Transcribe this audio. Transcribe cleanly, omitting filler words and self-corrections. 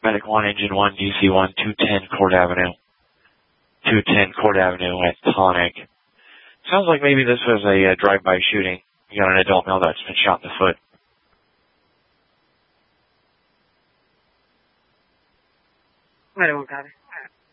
Medic 1, Engine 1, DC 1, 210 Court Avenue. 210 Court Avenue at Tonic. Sounds like maybe this was a drive-by shooting. You got an adult male that's been shot in the foot. Medic 1, copy.